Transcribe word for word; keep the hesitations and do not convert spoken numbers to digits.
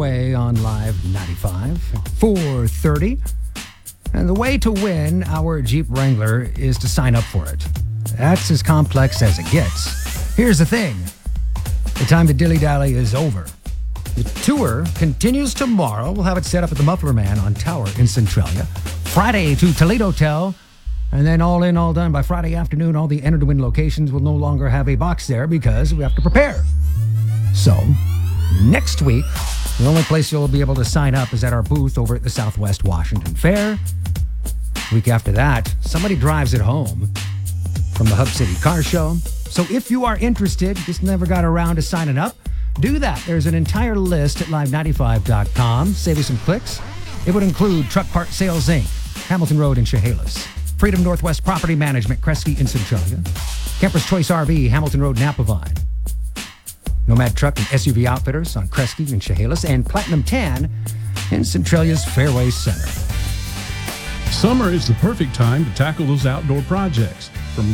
Way on Live ninety-five, four thirty. And the way to win our Jeep Wrangler is to sign up for it. That's as complex as it gets. Here's the thing. The time to dilly-dally is over. The tour continues tomorrow. We'll have it set up at the Muffler Man on Tower in Centralia. Friday to Toledo Tel. And then all in, all done by Friday afternoon. All the Enter to Win locations will no longer have a box there because we have to prepare. So, next week, the only place you'll be able to sign up is at our booth over at the Southwest Washington Fair. Week after that, somebody drives it home from the Hub City Car Show. So if you are interested, just never got around to signing up, do that. There's an entire list at live ninety-five dot com. Save you some clicks. It would include Truck Part Sales Incorporated, Hamilton Road in Chehalis, Freedom Northwest Property Management, Kresge in Centralia, Camper's Choice R V, Hamilton Road, Napavine, Nomad Truck and S U V Outfitters on Kresge in Chehalis, and Platinum Tan in Centralia's Fairway Center. Summer is the perfect time to tackle those outdoor projects.